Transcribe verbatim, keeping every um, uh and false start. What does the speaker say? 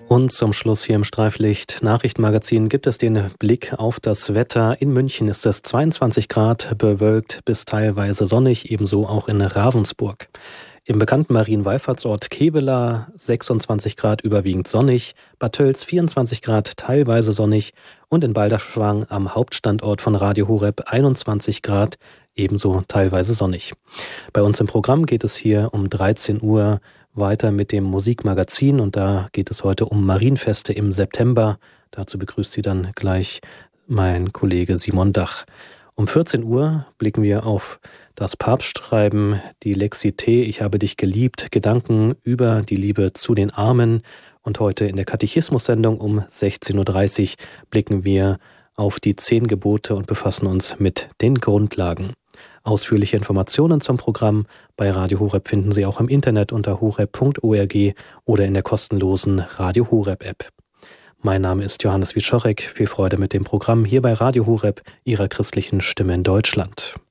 Und zum Schluss hier im Streiflicht-Nachrichtenmagazin gibt es den Blick auf das Wetter. In München ist es zweiundzwanzig Grad, bewölkt bis teilweise sonnig, ebenso auch in Ravensburg. Im bekannten Marienwallfahrtsort Kevela sechsundzwanzig Grad, überwiegend sonnig, Bad Tölz vierundzwanzig Grad, teilweise sonnig und in Balderschwang am Hauptstandort von Radio Horeb einundzwanzig Grad, ebenso teilweise sonnig. Bei uns im Programm geht es hier um dreizehn Uhr weiter mit dem Musikmagazin und da geht es heute um Marienfeste im September. Dazu begrüßt Sie dann gleich mein Kollege Simon Dach. Um vierzehn Uhr blicken wir auf das Papstschreiben, die Lexité, ich habe dich geliebt, Gedanken über die Liebe zu den Armen. Und heute in der Katechismus-Sendung um sechzehn Uhr dreißig blicken wir auf die zehn Gebote und befassen uns mit den Grundlagen. Ausführliche Informationen zum Programm bei Radio Horeb finden Sie auch im Internet unter horeb punkt org oder in der kostenlosen Radio Horeb App. Mein Name ist Johannes Wieczorek. Viel Freude mit dem Programm hier bei Radio Horeb, Ihrer christlichen Stimme in Deutschland.